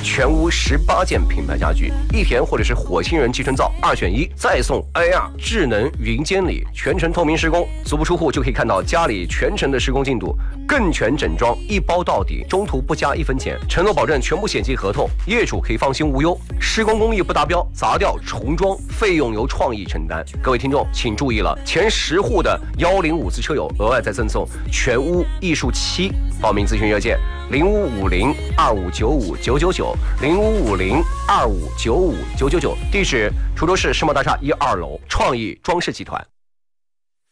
全屋18件品牌家具，1田或者是火星人集成灶2选1，再送 AR 智能云监理，全程透明施工，足不出户就可以看到家里全程的施工进度，更全整装一包到底，中途不加1分钱，承诺保证全部险期合同，业主可以放心无忧。施工工艺不达标，砸掉重装费用由创意承担。各位听众请注意了，前10户的105次车友额外再赠送全屋艺术漆。报名咨询热线0550259599，0550259599，地址滁州市世贸大厦1、2楼，创意装饰集团。